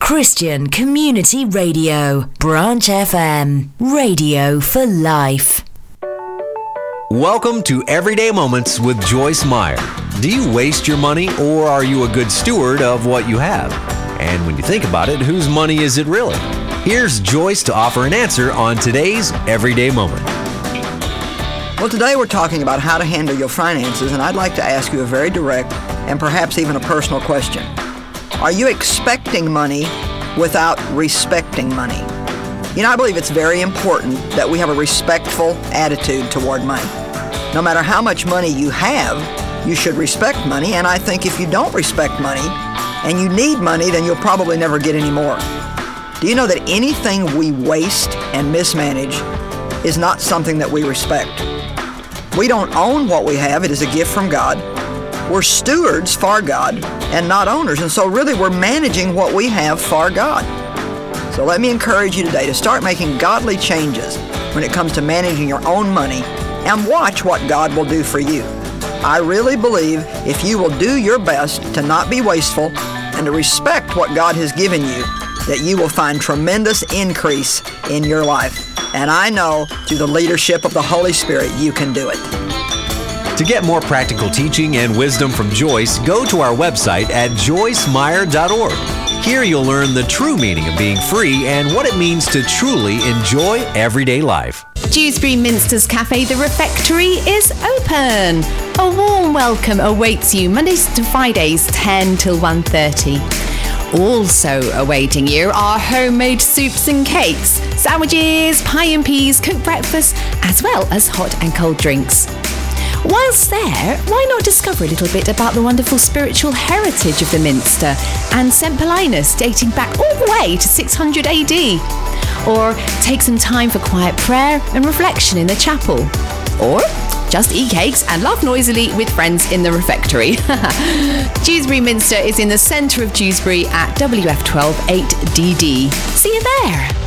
Christian Community Radio, Branch FM, radio for life. Welcome to Everyday Moments with Joyce Meyer. Do you waste your money, or are you a good steward of what you have? And when you think about it, whose money is it really? Here's Joyce to offer an answer on today's Everyday Moment. Well, today we're talking about how to handle your finances, and I'd like to ask you a very direct and perhaps even a personal question. Are you expecting money without respecting money? You know, I believe it's very important that we have a respectful attitude toward money. No matter how much money you have, you should respect money, and I think if you don't respect money and you need money, then you'll probably never get any more. Do you know that anything we waste and mismanage is not something that we respect? We don't own what we have. It is a gift from God. We're stewards for God and not owners, and so really we're managing what we have for God. So let me encourage you today to start making godly changes when it comes to managing your own money, and watch what God will do for you. I really believe if you will do your best to not be wasteful and to respect what God has given you, that you will find tremendous increase in your life. And I know through the leadership of the Holy Spirit, you can do it. To get more practical teaching and wisdom from Joyce, go to our website at joycemeyer.org. Here you'll learn the true meaning of being free and what it means to truly enjoy everyday life. Dewsbury Minster's Cafe, The Refectory, is open. A warm welcome awaits you Mondays to Fridays, 10 till 1:30. Also awaiting you are homemade soups and cakes, sandwiches, pie and peas, cooked breakfast, as well as hot and cold drinks. Whilst there, why not discover a little bit about the wonderful spiritual heritage of the Minster and St. Paulinus dating back all the way to 600 AD? Or take some time for quiet prayer and reflection in the chapel? Or just eat cakes and laugh noisily with friends in the refectory. Dewsbury Minster is in the centre of Dewsbury at WF12 8DD. See you there!